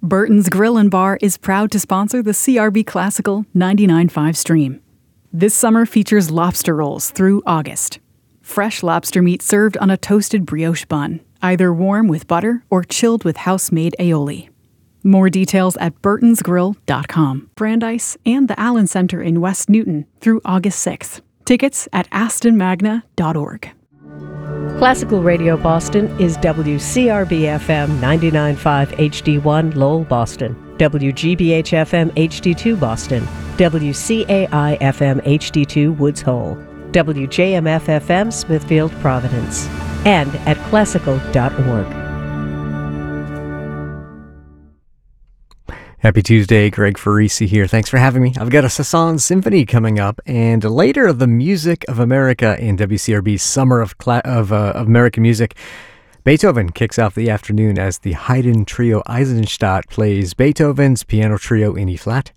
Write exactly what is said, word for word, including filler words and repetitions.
Burton's Grill and Bar is proud to sponsor the C R B Classical ninety-nine point five stream. This summer features lobster rolls through August. Fresh lobster meat served on a toasted brioche bun, either warm with butter or chilled with house-made aioli. More details at burtons grill dot com. Brandeis and the Allen Center in West Newton through August sixth. Tickets at aston magna dot org. Classical Radio Boston is W C R B F M ninety-nine point five H D one Lowell, Boston, W G B H F M H D two Boston, W C A I F M H D two Woods Hole, W J M F F M Smithfield, Providence, and at classical dot org. Happy Tuesday, Greg Farisi here. Thanks for having me. I've got a Saison Symphony coming up, and later the Music of America in W C R B's Summer of, Cla- of, uh, of American Music. Beethoven kicks off the afternoon as the Haydn Trio Eisenstadt plays Beethoven's Piano Trio in E-flat,